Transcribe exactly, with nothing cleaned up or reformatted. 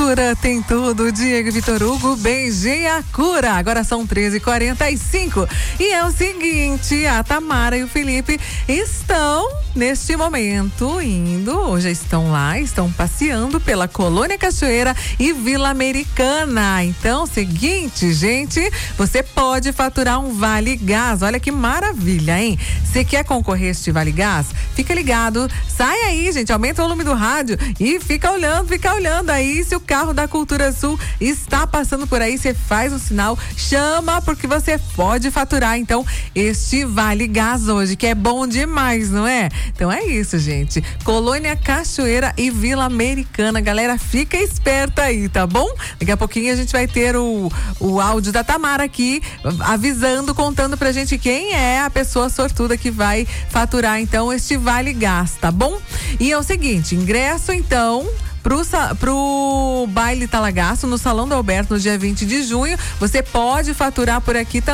cultura tem tudo. Diego Vitor Hugo, beijei a cura. Agora são treze e quarenta e cinco. E é o seguinte, a Tamara e o Felipe estão neste momento indo, ou já estão lá, estão passeando pela Colônia Cachoeira e Vila Americana. Então, seguinte, gente, você pode faturar um Vale Gás. Olha que maravilha, hein? Você quer concorrer a este Vale Gás? Fica ligado, sai aí, gente, aumenta o volume do rádio e fica olhando, fica olhando aí. Se o carro da Cultura Sul está passando por aí, você faz um sinal, chama, porque você pode faturar, então, este Vale Gás hoje, que é bom demais, não é? Então é isso, gente. Colônia Cachoeira e Vila Americana. Galera, fica esperta aí, tá bom? Daqui a pouquinho a gente vai ter o, o áudio da Tamara aqui, avisando, contando pra gente quem é a pessoa sortuda que vai faturar, então, este Vale Gás, tá bom? E é o seguinte, ingresso, então, Pro, pro baile Talagaço no Salão do Alberto no dia vinte de junho, você pode faturar por aqui também.